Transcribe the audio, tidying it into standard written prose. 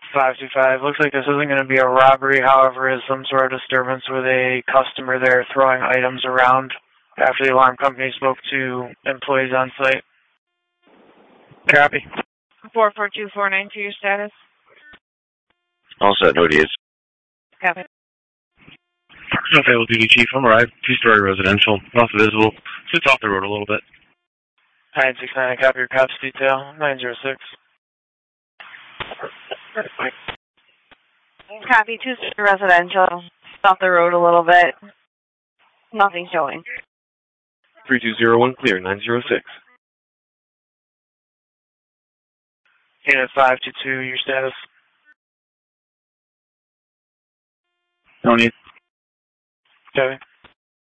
525. Looks like this isn't going to be a robbery, however, is some sort of disturbance with a customer there throwing items around after the alarm company spoke to employees on site. Copy. 442492, your status? All set, no ideas. Copy. Available duty chief, I'm arrived. Two-story residential, also visible. Sits off the road a little bit. 969, copy your cops detail. 906. Copy, two-story residential. Off the road a little bit. Nothing showing. 3201 clear, 906. Unit 522, your status? No need. Copy.